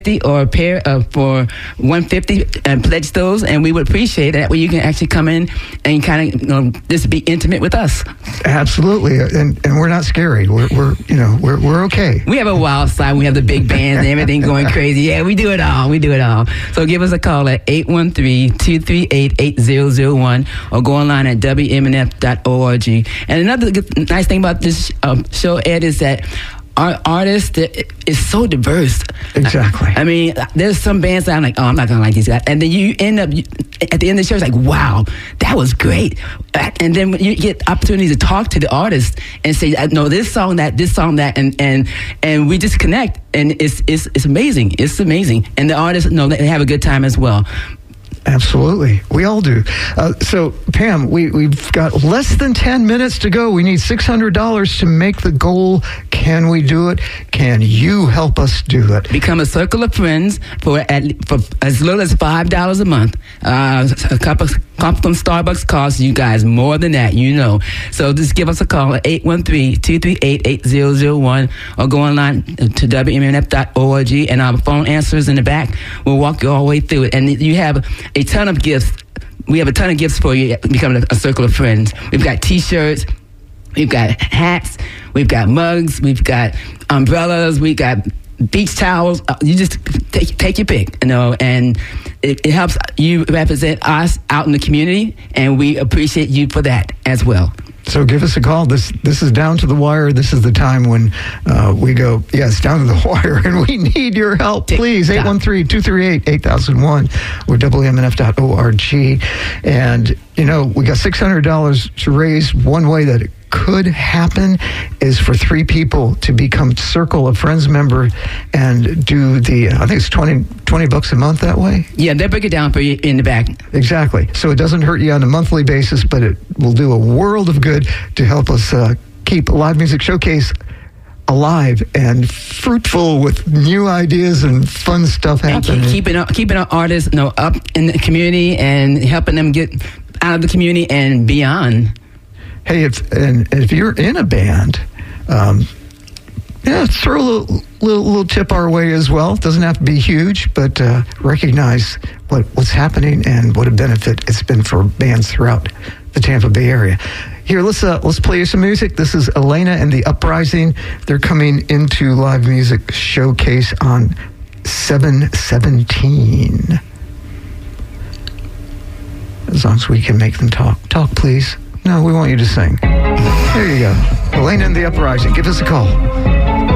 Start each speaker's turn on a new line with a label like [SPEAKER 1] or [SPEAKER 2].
[SPEAKER 1] or a pair for $150 and pledge those, and we would appreciate it. That way you can actually come in and kind of just be intimate with us.
[SPEAKER 2] Absolutely, and we're not scary. We're okay.
[SPEAKER 1] We have a wild side. We have the big bands and everything going crazy. Yeah, we do it all. So give us a call at 813-238-8001 or go online at wmnf.org. And another nice thing about this show, Ed, is that our artist is so diverse.
[SPEAKER 2] Exactly.
[SPEAKER 1] I mean, there's some bands that I'm like, oh, I'm not going to like these guys. And then you end up, at the end of the show, it's like, wow, that was great. And then you get opportunities to talk to the artist and say, no, this song, that, and we just connect. And it's amazing. It's amazing. And the artists, they have a good time as well.
[SPEAKER 2] Absolutely. We all do. So, Pam, we've got less than 10 minutes to go. We need $600 to make the goal. Can we do it? Can you help us do it?
[SPEAKER 1] Become a circle of friends for as little as $5 a month. A cup of Starbucks costs you guys more than that, So just give us a call at 813-238-8001 or go online to wmnf.org, and our phone answers in the back. We'll walk you all the way through it. And you have a ton of gifts. We have a ton of gifts for you becoming a circle of friends. We've got T-shirts. We've got hats. We've got mugs. We've got umbrellas. We've got beach towels. You just take your pick, and it helps you represent us out in the community, and we appreciate you for that as well.
[SPEAKER 2] So give us a call. This is Down to the Wire. This is the time when we go, yes, down to the wire, and we need your help. Please, 813-238-8001 or wmnf.org. And, we got $600 to raise. One way that it could happen is for 3 people to become Circle of Friends member and do I think it's $20 a month that way.
[SPEAKER 1] Yeah, they break it down for you in the back.
[SPEAKER 2] Exactly. So it doesn't hurt you on a monthly basis, but it will do a world of good to help us keep Live Music Showcase alive and fruitful with new ideas and fun stuff happening.
[SPEAKER 1] Keeping our artists up in the community and helping them get out of the community and beyond.
[SPEAKER 2] Hey, if you're in a band, throw a little tip our way as well. It doesn't have to be huge, but recognize what's happening and what a benefit it's been for bands throughout the Tampa Bay area. Here, let's play you some music. This is Elena and the Uprising. They're coming into Live Music Showcase on 7/17. As long as we can make them talk. Talk, please. No, we want you to sing. There you go. Elena and the Uprising. Give us a call.